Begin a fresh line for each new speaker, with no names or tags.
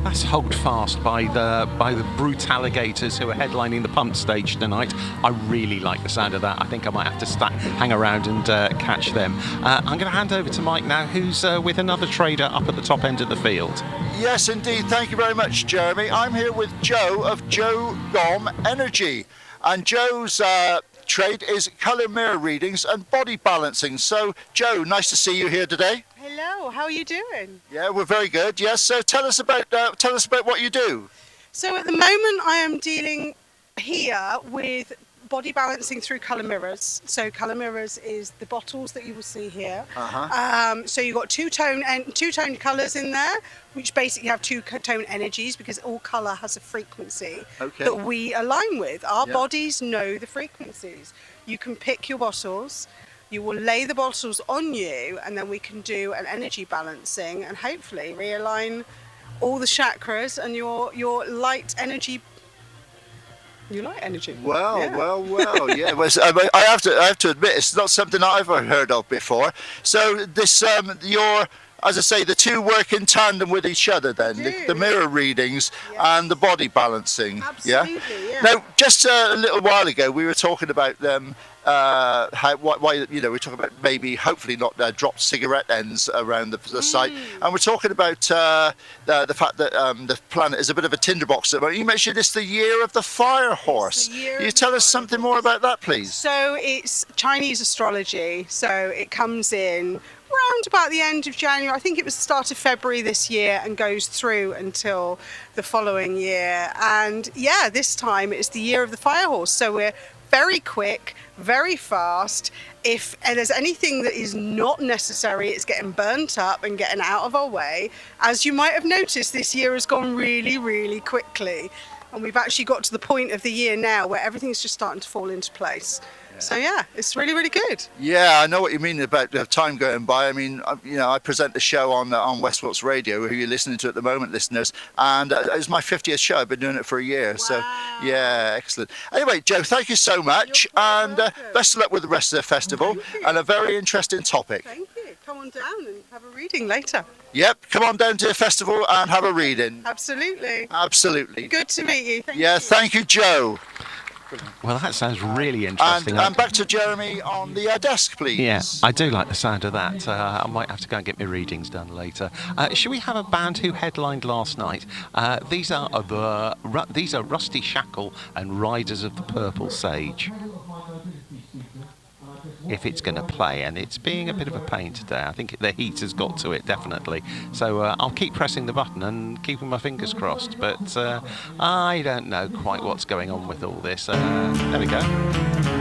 That's hogged fast by the Brutaligators who are headlining the pump stage tonight. I really like the sound of that. I think I might have to hang around and catch them. I'm going to hand over to Mike now, who's with another trader up at the top end of the field.
Yes, indeed. Thank you very much, Jeremy. I'm here with Joe of Joe Gom Energy, and Joe's trade is colour mirror readings and body balancing. So, Joe, nice to see you here today.
Hello, how are you doing?
Yeah, we're very good. Yes, so tell us about what you do.
So at the moment I am dealing here with body balancing through colour mirrors. So colour mirrors is the bottles that you will see here. So you've got two-tone colours in there, which basically have two-tone energies, because all colour has a frequency that we align with. Our bodies know the frequencies. You can pick your bottles. You will lay the bottles on you, and then we can do an energy balancing and hopefully realign all the chakras and your light energy. You like energy?
Well, yeah. Well, I have to admit, it's not something I've ever heard of before. So this, as I say, the two work in tandem with each other then, the mirror readings and the body balancing.
Absolutely, yeah.
Now, just a little while ago, we were talking about them. Why we were talking about maybe hopefully not dropped cigarette ends around the site, and we're talking about the fact that the planet is a bit of a tinderbox. You mentioned it's the year of the fire horse. Can you tell us something more about that, please?
So it's Chinese astrology. So it comes in round about the end of January. I think it was the start of February this year and goes through until the following year. And yeah, this time it's the year of the fire horse. So we're very quick, very fast. If there's anything that is not necessary, it's getting burnt up and getting out of our way. As you might have noticed, this year has gone really, really quickly. And we've actually got to the point of the year now where everything's just starting to fall into place. So yeah, it's really, really good.
Yeah, I know what you mean about time going by. I mean, I present the show on Westport Radio, who you're listening to at the moment, listeners, and it's my 50th show. I've been doing it for a year. Wow. So yeah, excellent. Anyway, Joe, thank you so much, and best of luck with the rest of the festival, and a very interesting topic.
Thank you. Come on down and have a reading later.
Yep, come on down to the festival and have a reading.
Absolutely.
Absolutely.
Good to meet you. Thank
you. Thank you, Joe.
Well, that sounds really interesting.
And back to Jeremy on the desk, please.
Yeah, I do like the sound of that. I might have to go and get my readings done later. Should we have a band who headlined last night? These are Rusty Shackle and Riders of the Purple Sage. If it's going to play, and it's being a bit of a pain today. I think the heat has got to it, definitely. So I'll keep pressing the button and keeping my fingers crossed, but I don't know quite what's going on with all this. There we go.